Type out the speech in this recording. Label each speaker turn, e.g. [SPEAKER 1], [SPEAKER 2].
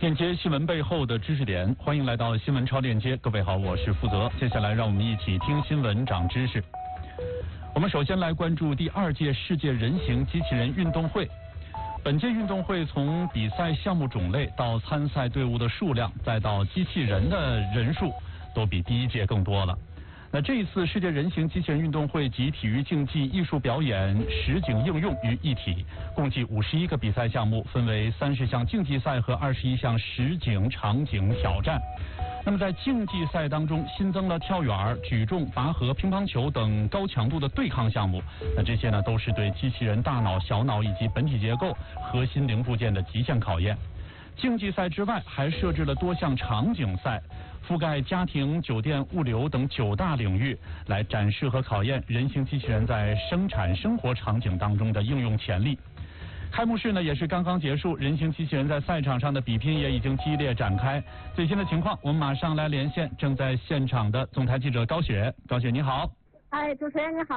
[SPEAKER 1] 链接新闻背后的知识点，欢迎来到新闻超链接。各位好，我是负责。接下来让我们一起听新闻长知识。我们首先来关注第2届世界人形机器人运动会。本届运动会从比赛项目种类到参赛队伍的数量，再到机器人的人数，都比第1届更多了。那这一次世界人形机器人运动会集体育竞技、艺术表演、实景应用于一体，共计51个比赛项目，分为30项竞技赛和21项实景场景挑战。那么在竞技赛当中，新增了跳远、举重、拔河、乒乓球等高强度的对抗项目。那这些呢，都是对机器人大脑、小脑以及本体结构、核心零部件的极限考验。竞技赛之外，还设置了多项场景赛，覆盖家庭、酒店、物流等9大领域，来展示和考验人形机器人在生产生活场景当中的应用潜力。开幕式呢也是刚刚结束，人形机器人在赛场上的比拼也已经激烈展开。最新的情况，我们马上来连线正在现场的总台记者高雪。高雪你好。
[SPEAKER 2] 主持人你好。